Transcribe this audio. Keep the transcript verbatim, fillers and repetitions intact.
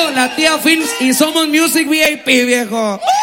la tía Films y somos Music V I P, viejo.